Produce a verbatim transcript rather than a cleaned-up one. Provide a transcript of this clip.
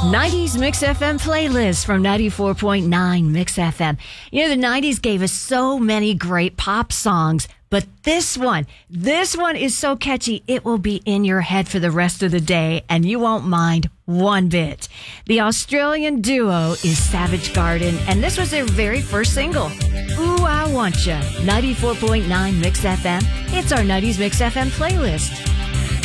nineties Mix F M playlist from ninety-four point nine Mix F M. You know, the nineties gave us so many great pop songs, but this one, this one is so catchy, it will be in your head for the rest of the day, and you won't mind one bit. The Australian duo is Savage Garden, and this was their very first single. Ooh, I Want Ya. ninety-four point nine Mix F M. It's our nineties Mix F M playlist.